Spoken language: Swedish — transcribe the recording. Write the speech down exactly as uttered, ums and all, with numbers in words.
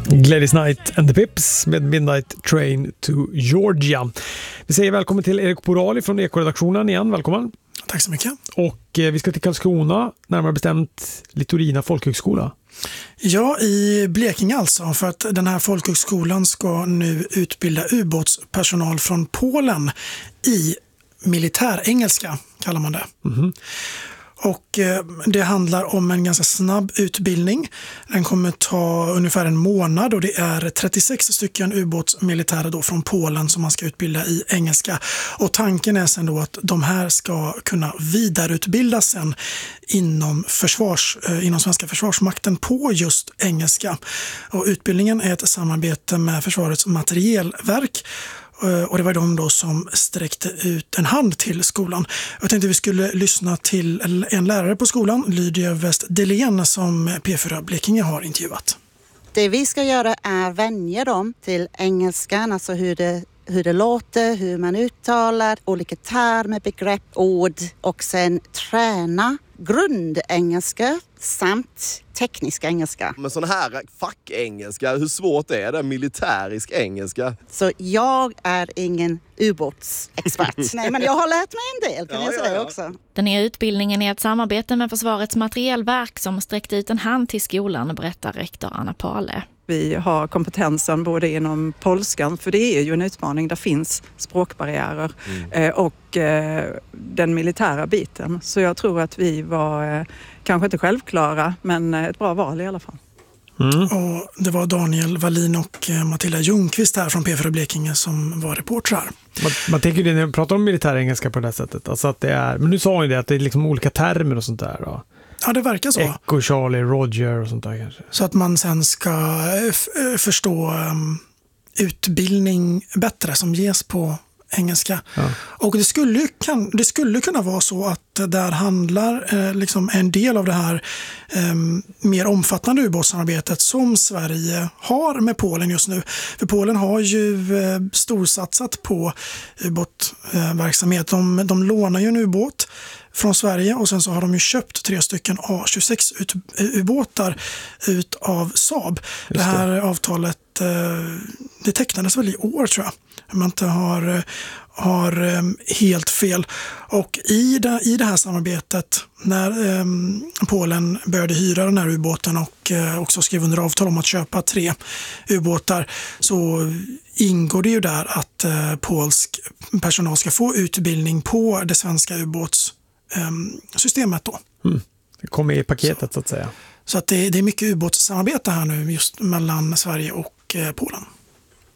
Gladys Knight and the Pips med Midnight Train to Georgia. Vi säger välkommen till Erik Porali från Ekoredaktionen igen. Välkommen. Tack så mycket. Och eh, vi ska till Karlskrona, närmare bestämt Litorina folkhögskola. Ja, i Blekinge alltså, för att den här folkhögskolan ska nu utbilda ubåtspersonal från Polen i militärengelska, kallar man det. Mm-hmm. Och eh, det handlar om en ganska snabb utbildning. Den kommer ta ungefär en månad och det är trettiosex stycken ubåtsmilitärer då från Polen som man ska utbilda i engelska. Och tanken är sen då att de här ska kunna vidareutbildas sen inom, försvars, eh, inom svenska försvarsmakten på just engelska. Och utbildningen är ett samarbete med Försvarets materielverk. Och det var de då som sträckte ut en hand till skolan. Jag tänkte vi skulle lyssna till en lärare på skolan, Lydia West-Delén, som P fyra Blekinge har intervjuat. Det vi ska göra är vänja dem till engelskan, alltså hur det, hur det låter, hur man uttalar, olika termer, begrepp, ord och sen träna grundengelska samt teknisk engelska. Men sån här fackengelska, hur svårt är det? Militärisk engelska? Så jag är ingen ubåtsexpert. Nej, men jag har lärt mig en del, kan ja, jag säga ja, ja. också. Den nya utbildningen är ett samarbete med Försvarets materielverk som sträckt ut en hand till skolan, berättar rektor Anna Pale. Vi har kompetensen både inom polskan, för det är ju en utmaning, där finns språkbarriärer, mm. och eh, den militära biten. Så jag tror att vi var eh, kanske inte självklara, men ett bra val i alla fall. Mm. Och det var Daniel Wallin och Matilda Ljungqvist här från P fyra Blekinge som var reportrar. Man, man tänker ju när man pratar om militärengelska på det här sättet, alltså att det är, men nu sa ju det att det är liksom olika termer och sånt där då. Ja, det verkar så. Echo, Charlie, Roger och sånt där kanske. Så att man sen ska f- förstå um, utbildning bättre som ges på engelska. Ja. Och det skulle, kan, det skulle kunna vara så att där handlar eh, liksom en del av det här eh, mer omfattande ubåtssamarbetet som Sverige har med Polen just nu. För Polen har ju eh, storsatsat på ubåtverksamhet. Eh, de, de lånar ju en ubåt från Sverige och sen så har de ju köpt tre stycken A tjugosex ut, ubåtar ut av Saab. Det. det här avtalet det tecknades väl i år, tror jag. Man inte har, har helt fel. Och i det, i det här samarbetet, när eh, Polen började hyra den här ubåten och eh, också skrev under avtal om att köpa tre ubåtar, så ingår det ju där att eh, polsk personal ska få utbildning på det svenska ubåtssystemet då. Mm. Det kommer i paketet så, så att säga. Så att det, det är mycket ubåtssamarbete här nu just mellan Sverige och Polen.